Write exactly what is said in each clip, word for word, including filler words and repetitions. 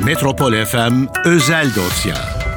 Metropol F M Özel Dosya.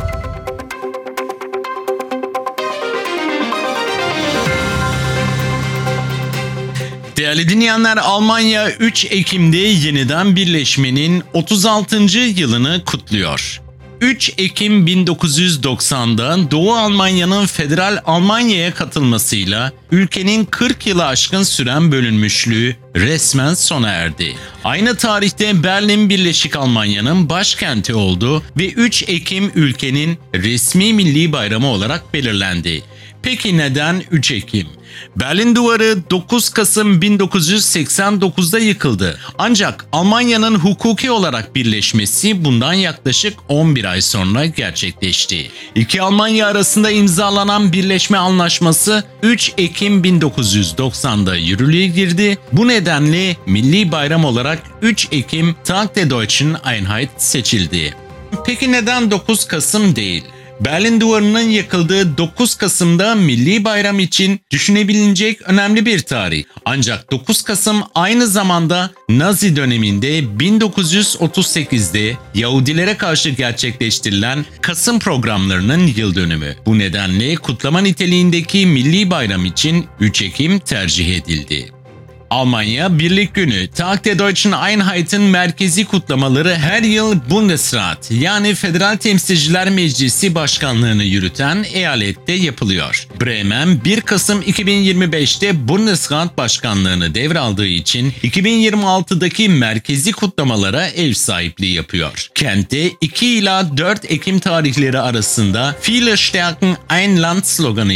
Değerli dinleyenler, Almanya üç Ekim'de yeniden birleşmenin otuz altıncı yılını kutluyor. üç Ekim bin dokuz yüz doksanda Doğu Almanya'nın Federal Almanya'ya katılmasıyla ülkenin kırk yılı aşkın süren bölünmüşlüğü resmen sona erdi. Aynı tarihte Berlin Birleşik Almanya'nın başkenti oldu ve üç Ekim ülkenin resmi milli bayramı olarak belirlendi. Peki neden üç Ekim? Berlin Duvarı dokuz Kasım bin dokuz yüz seksen dokuzda yıkıldı. Ancak Almanya'nın hukuki olarak birleşmesi bundan yaklaşık on bir ay sonra gerçekleşti. İki Almanya arasında imzalanan birleşme anlaşması üç Ekim bin dokuz yüz doksanda yürürlüğe girdi. Bu nedenle milli bayram olarak üç Ekim Tag der Deutschen Einheit seçildi. Peki neden dokuz Kasım değil? Berlin Duvarı'nın yıkıldığı dokuz Kasım'da milli bayram için düşünebilecek önemli bir tarih. Ancak dokuz Kasım aynı zamanda Nazi döneminde bin dokuz yüz otuz sekizde Yahudilere karşı gerçekleştirilen Kasım programlarının yıl dönümü. Bu nedenle kutlama niteliğindeki milli bayram için üç Ekim tercih edildi. Almanya Birlik Günü, Tag der Deutschen Einheit'in merkezi kutlamaları her yıl Bundesrat yani Federal Temsilciler Meclisi Başkanlığını yürüten eyalette yapılıyor. Bremen bir Kasım iki bin yirmi beşte Bundesrat Başkanlığını devraldığı için iki bin yirmi altıdaki merkezi kutlamalara ev sahipliği yapıyor. Kentte iki ila dört Ekim tarihleri arasında Viele stärken ein Land sloganı